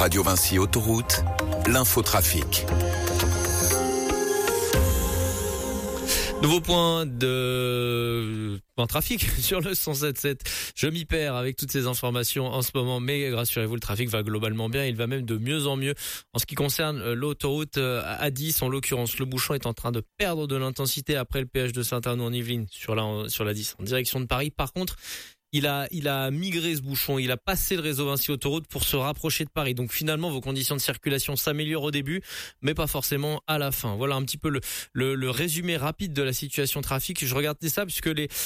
Radio Vinci Autoroute, l'infotrafic. Nouveau point trafic sur le 107.7. Je m'y perds avec toutes ces informations en ce moment, mais rassurez-vous, le trafic va globalement bien. Il va même de mieux en mieux. En ce qui concerne l'autoroute A10, en l'occurrence, le bouchon est en train de perdre de l'intensité après le péage de Saint-Arnaud en Yvelines sur la 10 en direction de Paris. Par contre, il a migré ce bouchon, il a passé le réseau Vinci Autoroute pour se rapprocher de Paris. Donc finalement, vos conditions de circulation s'améliorent au début, mais pas forcément à la fin. Voilà un petit peu le résumé rapide de la situation trafic. Je regardais ça puisque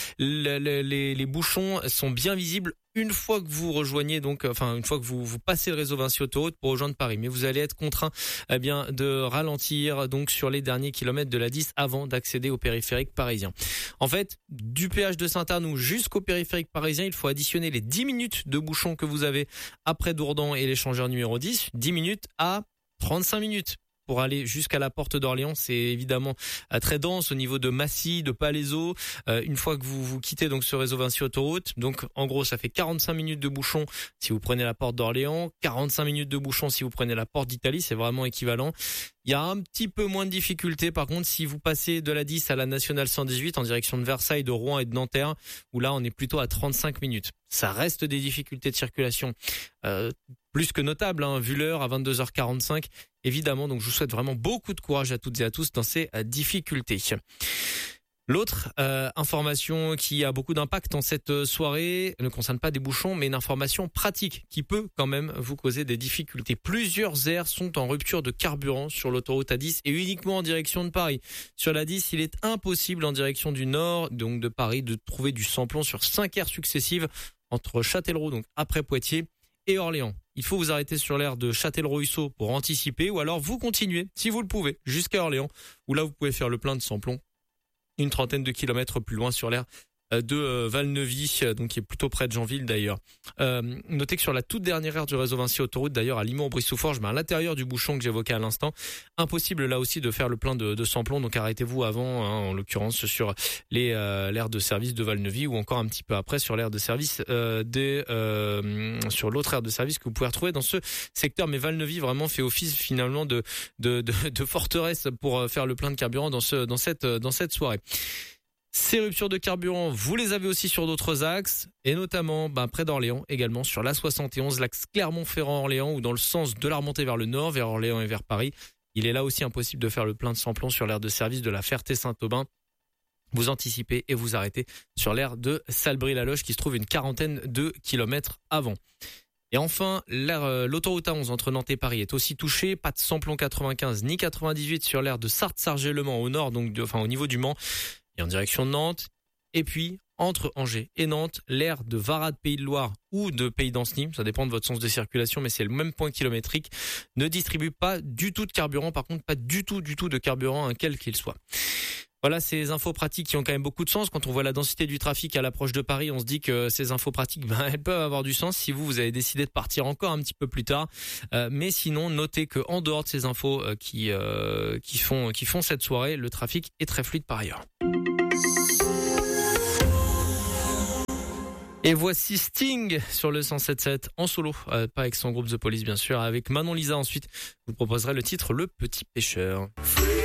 les bouchons sont bien visibles une fois que vous rejoignez une fois que vous passez le réseau Vinci Autoroute pour rejoindre Paris. Mais vous allez être contraint, de ralentir, donc, sur les derniers kilomètres de la 10 avant d'accéder au périphérique parisien. En fait, du péage de Saint-Arnoux jusqu'au périphérique parisien, il faut additionner les 10 minutes de bouchon que vous avez après Dourdan et l'échangeur numéro 10, 10 minutes à 35 minutes. Pour aller jusqu'à la porte d'Orléans, c'est évidemment très dense au niveau de Massy, de Palaiseau. Une fois que vous quittez donc ce réseau Vinci Autoroute, donc en gros ça fait 45 minutes de bouchon si vous prenez la porte d'Orléans, 45 minutes de bouchon si vous prenez la porte d'Italie, c'est vraiment équivalent. Il y a un petit peu moins de difficultés par contre si vous passez de la 10 à la nationale 118 en direction de Versailles, de Rouen et de Nanterre, où là on est plutôt à 35 minutes. Ça reste des difficultés de circulation plus que notables, vu l'heure à 22h45 évidemment. Donc je vous souhaite vraiment beaucoup de courage à toutes et à tous dans ces difficultés. L'autre information qui a beaucoup d'impact en cette soirée ne concerne pas des bouchons, mais une information pratique qui peut quand même vous causer des difficultés. Plusieurs aires sont en rupture de carburant sur l'autoroute A10 et uniquement en direction de Paris. Sur la 10, il est impossible en direction du nord, donc de Paris, de trouver du samplon sur 5 aires successives entre Châtellerault, donc après Poitiers, et Orléans. Il faut vous arrêter sur l'aire de Châtellerault-Huisseau pour anticiper, ou alors vous continuez, si vous le pouvez, jusqu'à Orléans, où là vous pouvez faire le plein de samplon une trentaine de kilomètres plus loin sur l'aire de Valneuvy, donc qui est plutôt près de Janville d'ailleurs. Notez que sur la toute dernière aire du réseau Vinci Autoroute, d'ailleurs à Limon-Brie-sous-Forges, à l'intérieur du bouchon que j'évoquais à l'instant, impossible là aussi de faire le plein de samplon, donc arrêtez-vous avant, en l'occurrence sur l'aire de service de Valneuvy ou encore un petit peu après sur l'aire de service sur l'autre aire de service que vous pouvez retrouver dans ce secteur. Mais Valneuvy vraiment fait office finalement de forteresse pour faire le plein de carburant dans cette soirée. Ces ruptures de carburant, vous les avez aussi sur d'autres axes, et notamment près d'Orléans, également sur l'A71, l'axe Clermont-Ferrand-Orléans, ou dans le sens de la remontée vers le nord, vers Orléans et vers Paris. Il est là aussi impossible de faire le plein de samplon sur l'aire de service de la Ferté-Saint-Aubin. Vous anticipez et vous arrêtez sur l'aire de Salbris-la-Loche qui se trouve une quarantaine de kilomètres avant. Et enfin, l'autoroute A11 entre Nantes et Paris est aussi touchée. Pas de samplon 95 ni 98 sur l'aire de Sarthe-Sargé-le-Mans au nord, donc au niveau du Mans. Et en direction de Nantes, et puis entre Angers et Nantes, l'aire de Varade Pays de Loire ou de Pays d'Anceny, ça dépend de votre sens de circulation, mais c'est le même point kilométrique, ne distribue pas du tout de carburant, par contre pas du tout de carburant, quel qu'il soit. Voilà ces infos pratiques qui ont quand même beaucoup de sens. Quand on voit la densité du trafic à l'approche de Paris, on se dit que ces infos pratiques, elles peuvent avoir du sens si vous avez décidé de partir encore un petit peu plus tard. Mais sinon, notez que en dehors de ces infos qui font cette soirée, le trafic est très fluide par ailleurs. Et voici Sting sur le 107.7 en solo, pas avec son groupe The Police bien sûr, avec Manon Lisa ensuite. Je vous proposerai le titre Le Petit Pêcheur.